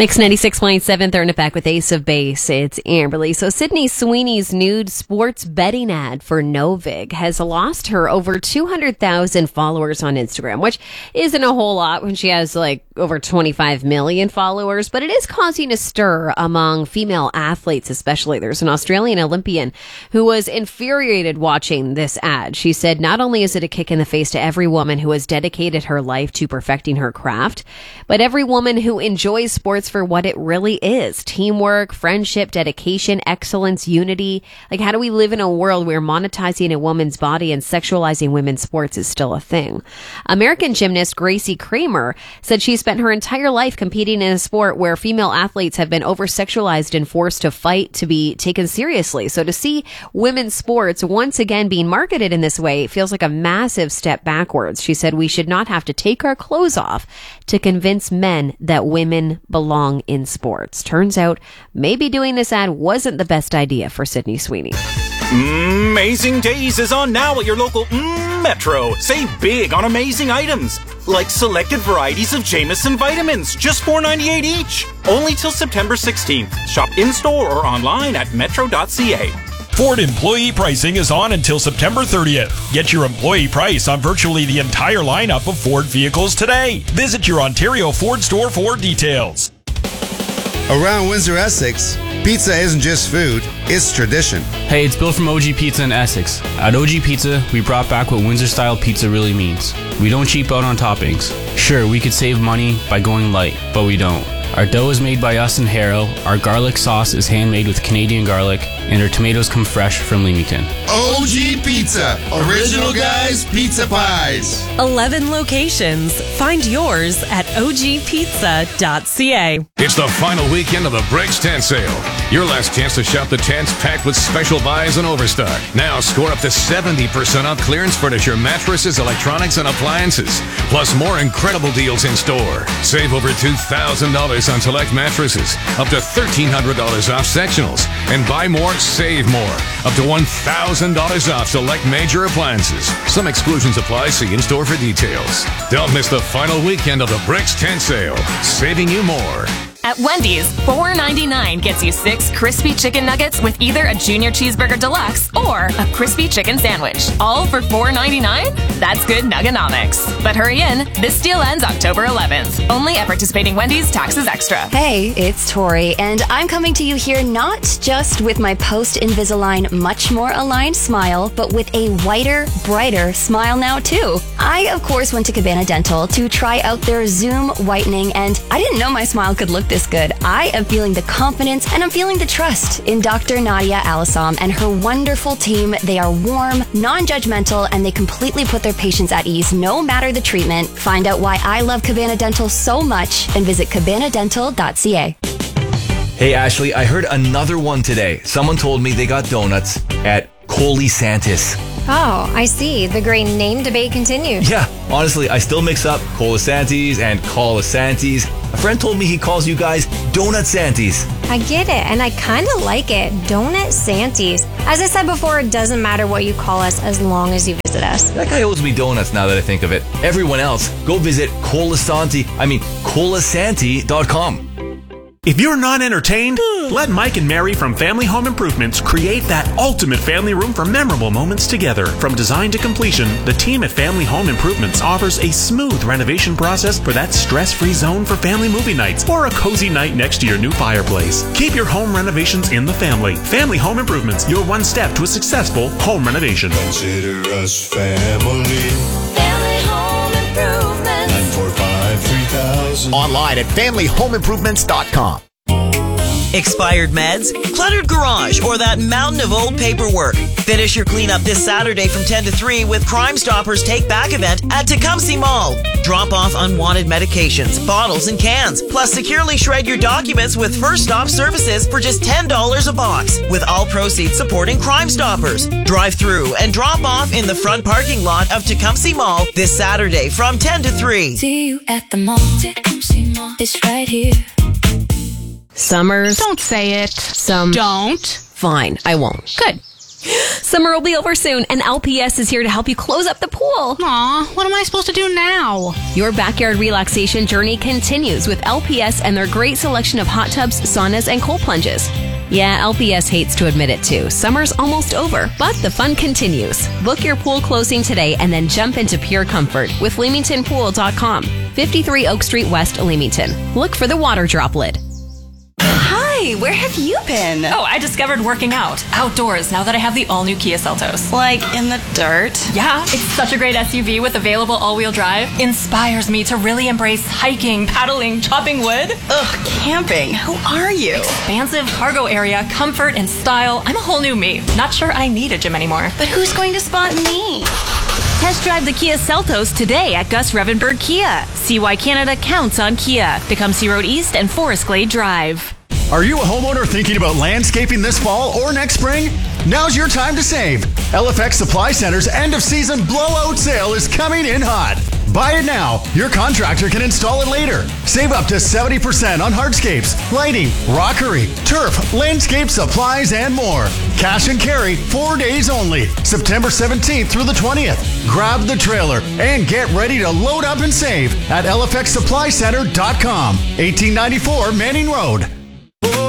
Mix 96.7, throwing it back with Ace of Base. It's Amberly. So Sydney Sweeney's nude sports betting ad for Novig has lost her over 200,000 followers on Instagram, which isn't a whole lot when she has like over 25 million followers, but it is causing a stir among female athletes, especially. There's an Australian Olympian who was infuriated watching this ad. She said, not only is it a kick in the face to every woman who has dedicated her life to perfecting her craft, but every woman who enjoys sports for what it really is: teamwork, friendship, dedication, excellence, unity. Like, how do we live in a world where monetizing a woman's body and sexualizing women's sports is still a thing? American gymnast Gracie Kramer said she spent her entire life competing in a sport where female athletes have been over-sexualized and forced to fight to be taken seriously. So to see women's sports once again being marketed in this way feels like a massive step backwards. She said we should not have to take our clothes off to convince men that women belong in sports. Turns out maybe doing this ad wasn't the best idea for Sydney Sweeney. Amazing Days is on now at your local Metro. Save big on amazing items, like selected varieties of Jameson vitamins, just $4.98 each. Only till September 16th. Shop in-store or online at metro.ca. Ford employee pricing is on until September 30th. Get your employee price on virtually the entire lineup of Ford vehicles today. Visit your Ontario Ford store for details. Around Windsor, Essex, pizza isn't just food, it's tradition. Hey, it's Bill from OG Pizza in Essex. At OG Pizza, we brought back what Windsor-style pizza really means. We don't cheap out on toppings. Sure, we could save money by going light, but we don't. Our dough is made by us in Harrow, our garlic sauce is handmade with Canadian garlic, and our tomatoes come fresh from Leamington. OG Pizza, original guys, pizza pies. 11 locations. Find yours at ogpizza.ca. It's the final weekend of the Bricks Tent Sale. Your last chance to shop the tents packed with special buys and overstock. Now score up to 70% off clearance furniture, mattresses, electronics, and appliances. Plus more incredible deals in store. Save over $2,000 on select mattresses, up to $1,300 off sectionals, and buy more, save more, up to $1,000 off select major appliances. Some exclusions apply. See in store for details. Don't miss the final weekend of the Bricks Tent Sale, saving you more. At Wendy's, $4.99 gets you 6 crispy chicken nuggets with either a Junior Cheeseburger Deluxe or a crispy chicken sandwich. All for $4.99? That's good nuggenomics. But hurry in, this deal ends October 11th. Only at participating Wendy's, taxes extra. Hey, it's Tori, and I'm coming to you here not just with my post-Invisalign much more aligned smile, but with a whiter, brighter smile now too. I, of course, went to Cabana Dental to try out their Zoom whitening, and I didn't know my smile could look this good. I am feeling the confidence and I'm feeling the trust in Dr. Nadia Alisam and her wonderful team. They are warm, non-judgmental, and they completely put their patients at ease no matter the treatment. Find out why I love Cabana Dental so much and visit cabanadental.ca. Hey Ashley, I heard another one today. Someone told me they got donuts at Colisantis. Oh, I see. The great name debate continues. Yeah, honestly, I still mix up Colisantis and Colisantis. A friend told me he calls you guys Donut Santies. I get it, and I kind of like it. Donut Santies. As I said before, it doesn't matter what you call us as long as you visit us. That guy owes me donuts now that I think of it. Everyone else, go visit Colisanti.com. If you're not entertained, let Mike and Mary from Family Home Improvements create that ultimate family room for memorable moments together. From design to completion, the team at Family Home Improvements offers a smooth renovation process for that stress-free zone for family movie nights or a cozy night next to your new fireplace. Keep your home renovations in the family. Family Home Improvements, your one step to a successful home renovation. Consider us family. Family Home Improvements. 945-3000. Online at familyhomeimprovements.com. Expired meds, cluttered garage, or that mountain of old paperwork. Finish your cleanup this Saturday from 10 to 3 with Crime Stoppers Take Back event at Tecumseh Mall. Drop off unwanted medications, bottles, and cans. Plus, securely shred your documents with First Stop services for just $10 a box, with all proceeds supporting Crime Stoppers. Drive through and drop off in the front parking lot of Tecumseh Mall this Saturday from 10 to 3. See you at the mall. Tecumseh Mall. It's right here. Summers. Don't say it. Some. Don't. Fine, I won't. Good. Summer will be over soon, and LPS is here to help you close up the pool. Aw, what am I supposed to do now? Your backyard relaxation journey continues with LPS and their great selection of hot tubs, saunas, and cold plunges. Yeah, LPS hates to admit it too. Summer's almost over, but the fun continues. Book your pool closing today and then jump into pure comfort with LeamingtonPool.com. 53 Oak Street West, Leamington. Look for the water drop lid. Hi, where have you been? Oh, I discovered working out outdoors now that I have the all-new Kia Seltos. Like in the dirt? Yeah, it's such a great SUV with available all-wheel drive. Inspires me to really embrace hiking, paddling, chopping wood. Ugh, camping. Who are you? Expansive cargo area, comfort and style. I'm a whole new me. Not sure I need a gym anymore. But who's going to spot me? Test drive the Kia Seltos today at Gus Revenberg Kia. See why Canada counts on Kia. Tecumseh Road East and Forest Glade Drive. Are you a homeowner thinking about landscaping this fall or next spring? Now's your time to save. LFX Supply Center's end-of-season blowout sale is coming in hot. Buy it now. Your contractor can install it later. Save up to 70% on hardscapes, lighting, rockery, turf, landscape supplies, and more. Cash and carry 4 days only. September 17th through the 20th. Grab the trailer and get ready to load up and save at lfxsupplycenter.com. 1894 Manning Road.